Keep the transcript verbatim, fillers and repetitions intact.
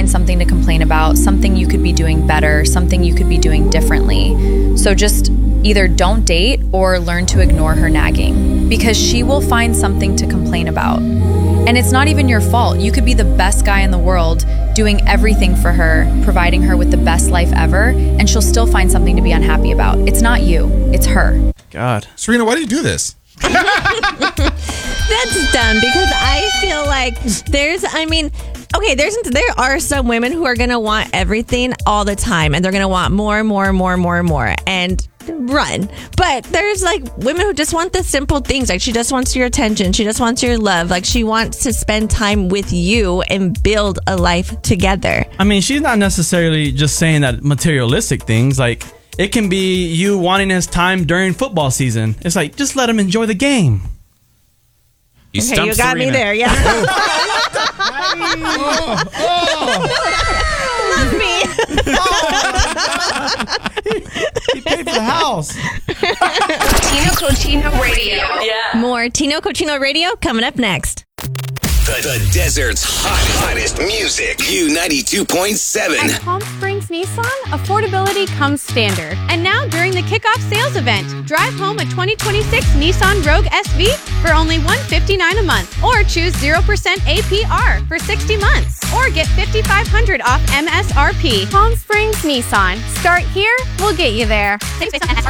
find something to complain about, something you could be doing better, something you could be doing differently. So just either don't date or learn to ignore her nagging, because she will find something to complain about. And it's not even your fault. You could be the best guy in the world, doing everything for her, providing her with the best life ever, and she'll still find something to be unhappy about. It's not you, it's her. God. Serena, why do you do this? That's dumb, because I feel like there's, I mean, okay, there's there are some women who are going to want everything all the time, and they're going to want more, more, more, more, more, and run. But there's like women who just want the simple things. Like she just wants your attention. She just wants your love. Like she wants to spend time with you and build a life together. I mean, she's not necessarily just saying that materialistic things. Like, it can be you wanting his time during football season. It's like, just let him enjoy the game. You okay, you got Serena. me there, yeah. oh, oh. Love me. He paid for the house. Tino Cochino Radio. Yeah. More Tino Cochino Radio coming up next. The, the desert's hottest, hottest music. Q ninety-two point seven. At Palm Springs Nissan, affordability comes standard. And now during the kickoff sales event, drive home a twenty twenty-six Nissan Rogue S V for only one hundred fifty-nine dollars a month. Or choose zero percent A P R for sixty months. Or get five thousand five hundred dollars off M S R P. Palm Springs Nissan. Start here, we'll get you there.